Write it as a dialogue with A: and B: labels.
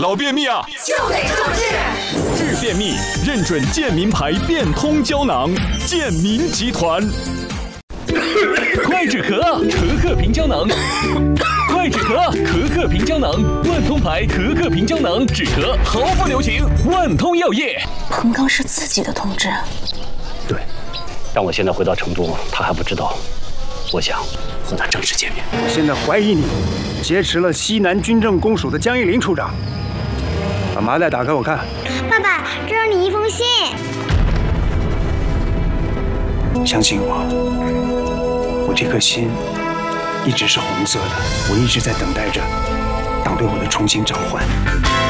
A: 老便秘啊，
B: 就得治。
A: 治便秘，认准健民牌变通胶囊，健民集团。
C: 快止咳，咳咳平胶囊。快止咳，咳咳平胶囊，万通牌咳咳平胶囊，止咳毫不留情。万通药业。
D: 彭刚是自己的同志。
E: 对，但我现在回到成都，他还不知道。我想和他正式见面。
F: 我现在怀疑你劫持了西南军政公署的江一林处长。把麻袋打开我看。
G: 爸爸，这是你一封信。
F: 相信我，我这颗心一直是红色的，我一直在等待着党对我的重新召唤。